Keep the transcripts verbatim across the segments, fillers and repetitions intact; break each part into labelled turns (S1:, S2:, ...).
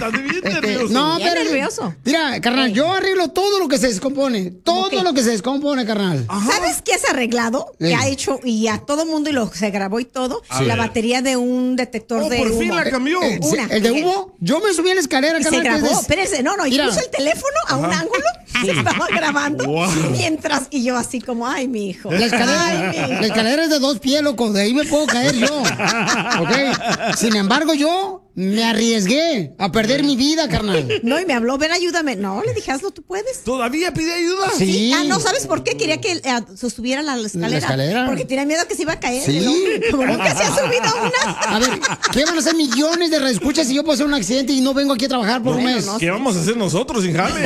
S1: Estás bien
S2: Este,
S1: nervioso.
S2: no,
S3: Bien
S2: pero.
S3: nervioso.
S2: Mira, carnal, yo arreglo todo lo que se descompone. Todo
S3: Ok.
S2: lo que se descompone, carnal.
S3: ¿Sabes qué has arreglado?
S2: Sí.
S3: Que ha hecho y a todo mundo y lo se grabó y todo.
S1: A
S3: la
S1: ver.
S3: batería de un detector
S1: Oh,
S3: de
S1: por
S3: humo.
S1: fin la cambió.
S2: Eh, sí,
S3: Una.
S2: ¿El de humo? Yo me subí a la escalera,
S3: Y se
S2: carnal. que
S3: grabó,
S2: es-
S3: espérense, no, no, y
S2: Mira.
S3: puso el teléfono a un ángulo, se estaba grabando,
S1: Wow.
S3: mientras, y yo así como, ay, mi hijo.
S2: La escalera,
S3: Ay, mi hijo.
S2: la escalera es de dos pies, loco. De ahí me puedo caer yo. ¿Ok? Sin embargo, yo me arriesgué a perder mi vida, carnal.
S3: No, y me habló, ven, ayúdame. No, le dije, hazlo, tú puedes.
S1: ¿Todavía pide ayuda?
S2: Sí.
S3: Ah, no, ¿sabes por qué? Quería que eh, se subiera a la escalera.
S2: ¿La escalera?
S3: Porque tenía miedo que se iba a caer.
S2: Sí.
S3: el hombre. Como nunca se ha subido a una.
S2: A ver, ¿qué van a hacer millones de reescuchas si yo pasé un accidente y no vengo aquí a trabajar por un mes?
S1: ¿Qué vamos a hacer nosotros sin jale?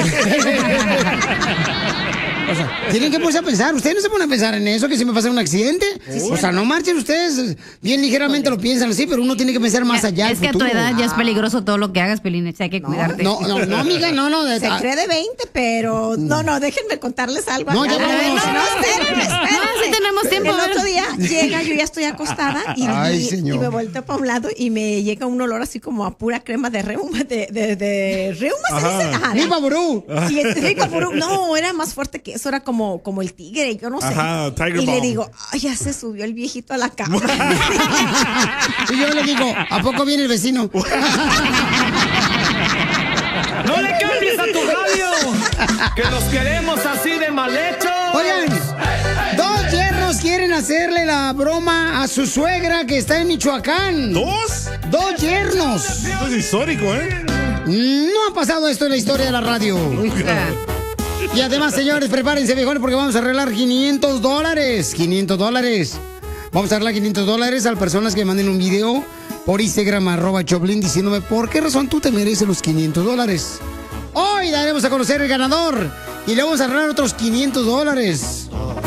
S2: O sea, tienen que ponerse a pensar. Ustedes no se ponen a pensar en eso, que si me pasa un accidente. O sea, no marchen ustedes. Bien ligeramente lo piensan así, pero uno tiene que pensar más allá.
S4: Es
S2: al
S4: que a tu
S2: futuro.
S4: edad ya es peligroso todo lo que hagas, Pelín. Hay que cuidarte.
S2: No, no, no, amiga, no, no. de-
S3: Se
S2: ah,
S3: cree de veinte, pero no, no, déjenme contarles algo.
S2: No,
S3: acá.
S2: ya vámonos.
S3: no, espérenme, espérenme.
S4: No, sí tenemos tiempo,
S3: El
S4: a ver.
S3: otro día llega, yo ya estoy acostada y,
S2: Ay,
S3: y-
S2: señor.
S3: y me volteo para un lado y me llega un olor así como a pura crema de reuma, de, de, de reuma, ¿se dice? Ajá, de-
S2: ¡Viva Burú!
S3: Y el rico puro- no, era más fuerte que eso, era como, como el tigre, yo no sé.
S1: Ajá, Tiger
S3: y le
S1: Balm.
S3: digo, ay, ya se subió el viejito a la cama.
S2: Y yo le digo, ¿a poco viene el vecino?
S5: ¡No le cambies a tu radio! ¡Que los queremos así de mal hechos!
S2: Oigan, dos yernos quieren hacerle la broma a su suegra que está en Michoacán.
S1: ¿Dos?
S2: Dos yernos.
S1: Esto es histórico, ¿eh?
S2: No ha pasado esto en la historia de la radio. Y además, señores, prepárense, viejones, porque vamos a arreglar quinientos dólares. quinientos dólares. Vamos a arreglar quinientos dólares a las personas que manden un video por Instagram, arroba Choplin, diciéndome por qué razón tú te mereces los quinientos dólares. Hoy daremos a conocer el ganador y le vamos a arreglar otros quinientos dólares.